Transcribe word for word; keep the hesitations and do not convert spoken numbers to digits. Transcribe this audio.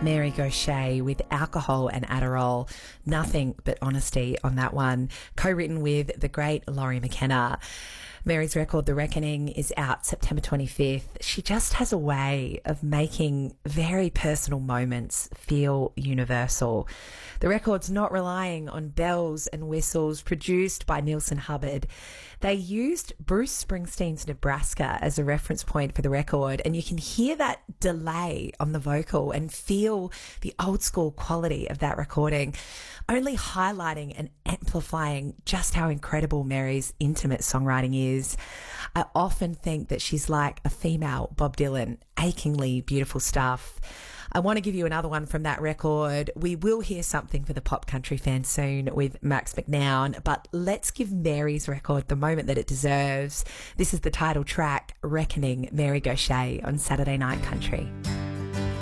Mary Gauthier with Alcohol and Adderall. Nothing but honesty on that one. Co-written with the great Laurie McKenna. Mary's record, The Reckoning, is out September twenty-fifth. She just has a way of making very personal moments feel universal. The record's not relying on bells and whistles, produced by Nielsen Hubbard. They used Bruce Springsteen's Nebraska as a reference point for the record, and you can hear that delay on the vocal and feel the old school quality of that recording, only highlighting and amplifying just how incredible Mary's intimate songwriting is. I often think that she's like a female Bob Dylan, achingly beautiful stuff. I want to give you another one from that record. We will hear something for the pop country fans soon with Max McNown, but let's give Mary's record the moment that it deserves. This is the title track, Reckoning, Mary Gauthier on Saturday Night Country.